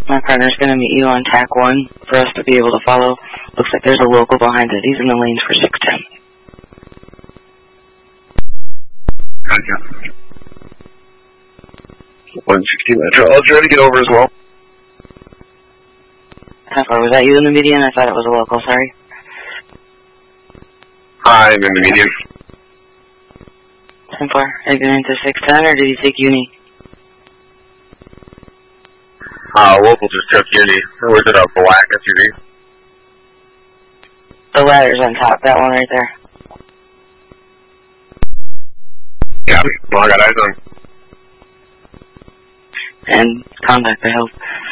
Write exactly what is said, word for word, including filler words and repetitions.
My partner's going to meet you on tack one for us to be able to follow. Looks like there's a local behind it. He's in the lanes for six ten. Gotcha. one sixty Metro. I'll try to get over as well. How far? Was that you in the median? I thought it was a local, sorry. I'm in the median. ten four. Are you going into six ten or did you take uni? Uh, local just took uni. Or was it a black S U V? The ladder's on top, that one right there. Yeah, well, I got eyes on. And contact, I hope.